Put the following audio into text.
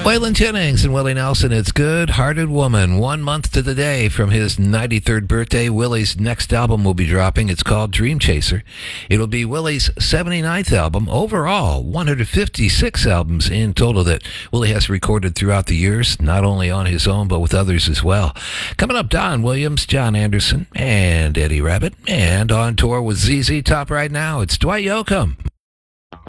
Waylon Jennings and Willie Nelson, it's Good Hearted Woman. 1 month to the day from his 93rd birthday, Willie's next album will be dropping. It's called Dream Chaser. It'll be Willie's 79th album. Overall, 156 albums in total that Willie has recorded throughout the years, not only on his own, but with others as well. Coming up, Don Williams, John Anderson, and Eddie Rabbitt. And on tour with ZZ Top right now, it's Dwight Yoakam.